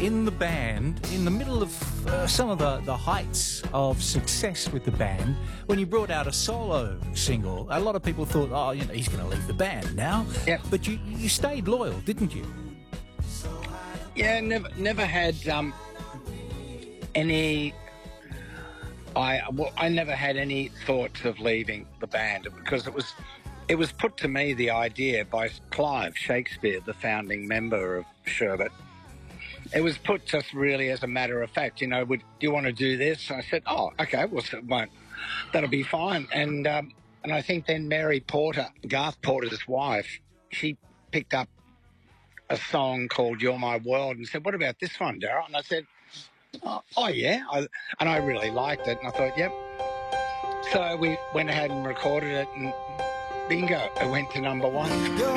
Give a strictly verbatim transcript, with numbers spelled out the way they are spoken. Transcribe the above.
in the band, in the middle of uh, some of the, the heights of success with the band, when you brought out a solo single, a lot of people thought, oh, you know, he's going to leave the band now. Yep. But you, you stayed loyal, didn't you? Yeah, never, never had um, any. I well, I never had any thoughts of leaving the band because it was, it was put to me the idea by Clive Shakespeare, the founding member of Sherbet. It was put just really as a matter of fact, you know, would do you want to do this? I said, oh, okay, well, so, won't. That'll be fine. And um, and I think then Mary Porter, Garth Porter's wife, she picked up a song called You're My World and said, what about this one, Darryl? And I said, oh, oh yeah. I, and I really liked it. And I thought, yep. So we went ahead and recorded it and bingo, it went to number one.